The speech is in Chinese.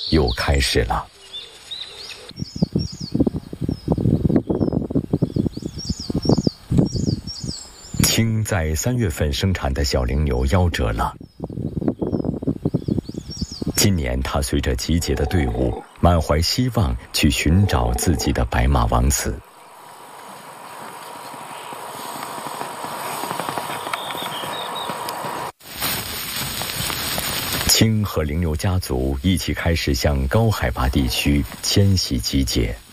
又开始了。青在3月份生产的小龄牛夭折了。今年他随着集结的队伍，满怀希望去寻找自己的白马王子。青和龄牛家族一起开始向高海拔地区迁徙集结。